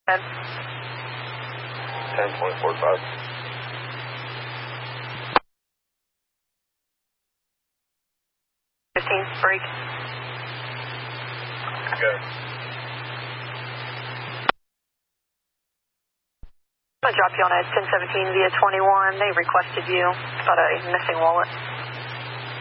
10. 10-20-45. 15, break. Go. I'm going to drop you on a 1017 via 21. They requested you about a missing wallet.